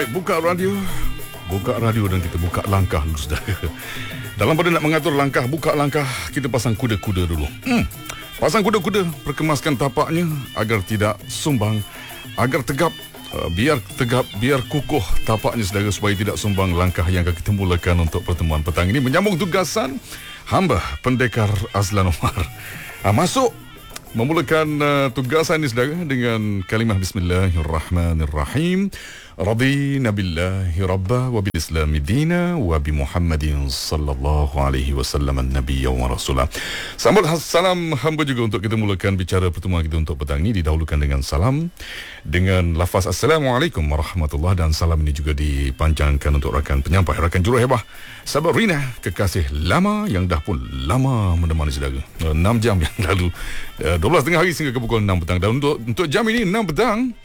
Baik, buka radio dan kita buka langkah dulu, saudara. Dalam pada nak mengatur langkah, buka langkah, kita pasang kuda-kuda dulu. Pasang kuda-kuda, perkemaskan tapaknya agar tidak sumbang, agar tegap. Biar tegap, biar kukuh tapaknya, saudara, supaya tidak sumbang langkah yang akan kita mulakan untuk pertemuan petang ini. Menyambung tugasan hamba Pendekar Azlan Omar. Masuk memulakan tugasan ini, saudara, dengan kalimah Bismillahirrahmanirrahim. Radina billahi rabba wa bil islami dina wa bi Muhammadin sallallahu alaihi wasallam an-nabiyya wa rasulah. Sambut salam hamba juga untuk kita mulakan bicara pertemuan kita untuk petang ini. Didahulukan dengan salam dengan lafaz Assalamualaikum warahmatullahi, dan salam ini juga dipanjangkan untuk rakan penyampai, rakan juruhebah Sabarina, kekasih lama yang dah pun lama menemani saudara 6 jam yang lalu, 12 tengah hari sehingga ke pukul 6 petang. Dan untuk jam ini 6 petang,